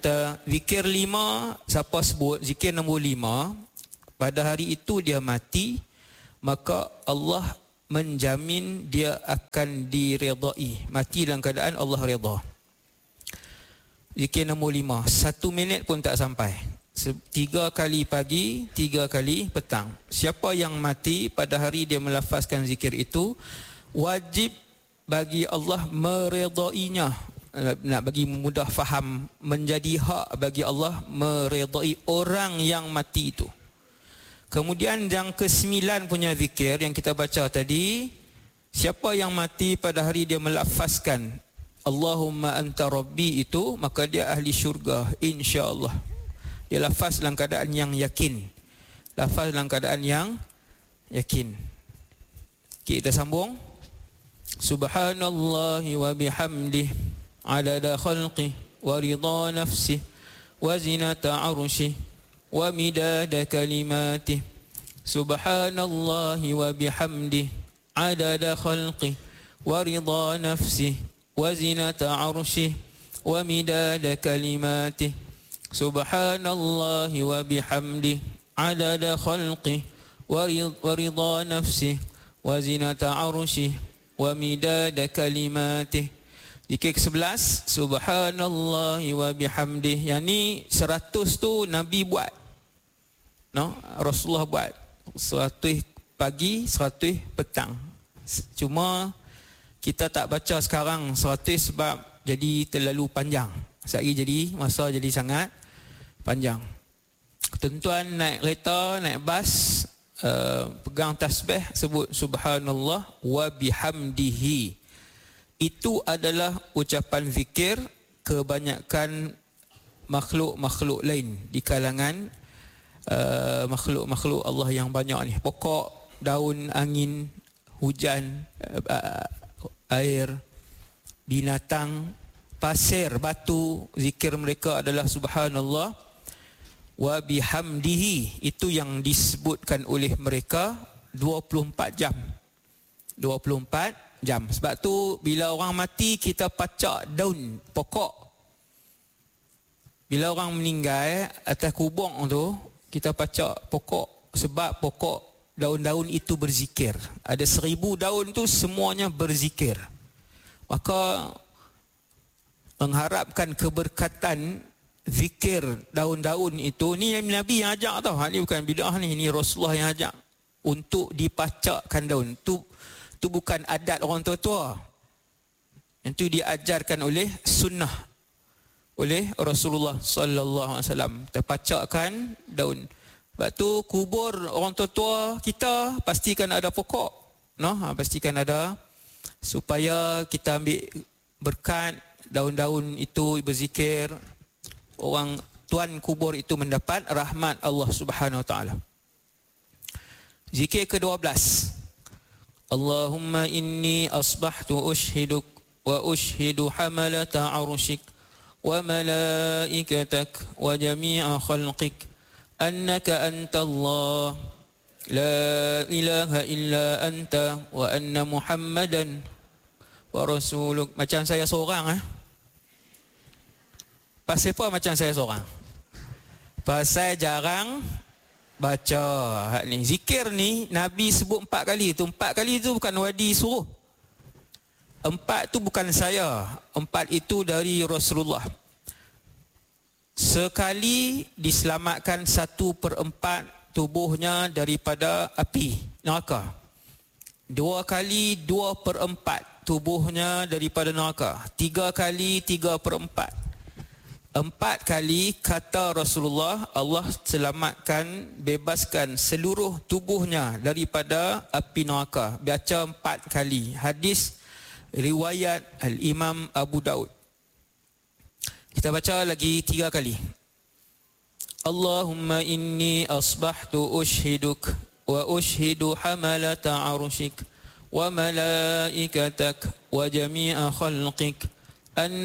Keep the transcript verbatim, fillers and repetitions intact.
Zikir lima, siapa sebut zikir nombor lima, pada hari itu dia mati, maka Allah menjamin dia akan diredai. Mati dalam keadaan Allah redha. Zikir nombor lima, satu minit pun tak sampai. Tiga kali pagi, tiga kali petang. Siapa yang mati pada hari dia melafazkan zikir itu, wajib bagi Allah meredainya. Nak bagi mudah faham, menjadi hak bagi Allah meredai orang yang mati itu. Kemudian yang kesembilan punya zikir yang kita baca tadi, siapa yang mati pada hari dia melafazkan Allahumma anta rabbi itu, maka dia ahli syurga insya-Allah. Dia lafaz dalam keadaan yang yakin. Lafaz dalam keadaan yang yakin. Kita sambung. Subhanallahi wa bihamdihi adada khalqih wa ridha nafsih wa zinata arshih wa midada kalimatih. Subhanallahi wa bihamdih adada khalqih wa ridha nafsih wa zinata arshih wa midada kalimatih. Subhanallahi wa bihamdih adada khalqih wa ridha nafsih wa zinata arshih wa midada kalimatih. Zikir ke sebelas, Subhanallahi wa bihamdih. Yang ni seratus tu Nabi buat, no? Rasulullah buat seratus pagi, seratus petang. Cuma kita tak baca sekarang seratus sebab jadi terlalu panjang. Sekali jadi masa jadi sangat panjang. Tuan-tuan naik kereta, naik bas, uh, pegang tasbih, sebut Subhanallah wa bihamdihi. Itu adalah ucapan zikir kebanyakan makhluk-makhluk lain di kalangan uh, makhluk-makhluk Allah yang banyak ni. Pokok, daun, angin, hujan, uh, air, binatang, pasir, batu, zikir mereka adalah Subhanallah wa bihamdihi. Itu yang disebutkan oleh mereka dua puluh empat jam. dua puluh empat jam. Sebab tu bila orang mati kita pacak daun pokok. Bila orang meninggal atas kubur tu kita pacak pokok, sebab pokok daun-daun itu berzikir. Ada seribu daun tu semuanya berzikir. Maka mengharapkan keberkatan zikir daun-daun itu, ni yang Nabi yang ajak tau. Ini bukan bid'ah ni, ni Rasulullah yang ajak untuk dipacakkan daun. Tu Itu bukan adat orang tua-tua. Itu diajarkan oleh sunnah, oleh Rasulullah sallallahu alaihi wasallam. Terpacakkan daun. Sebab tu kubur orang tua-tua kita pastikan ada pokok, no? Ha, pastikan ada, supaya kita ambil berkat daun-daun itu berzikir. Orang tuan kubur itu mendapat rahmat Allah Subhanahu wa taala. Zikir ke dua belas. Allahumma inni asbahtu ushhiduk wa ushhidu hamalata arshik wa malaikatak wa jami'a khalqik annaka anta Allah la ilaha illa anta wa anna Muhammadan wa rasuluk. Macam saya seorang eh. Pasal apa macam saya seorang? Pasal jarang baca hak ni. Zikir ni Nabi sebut empat kali tu. Empat kali tu bukan wadi suruh. Empat tu bukan saya. Empat itu dari Rasulullah. Sekali diselamatkan satu per empat tubuhnya daripada api neraka. Dua kali dua per empat tubuhnya daripada neraka. Tiga kali tiga per empat. Empat kali kata Rasulullah, Allah selamatkan, bebaskan seluruh tubuhnya daripada api neraka. Baca empat kali. Hadis riwayat Al-Imam Abu Daud. Kita baca lagi tiga kali. Allahumma inni asbahtu ushhiduk wa ushhidu hamalata arshik wa malaikatak wa jami'a khalqik an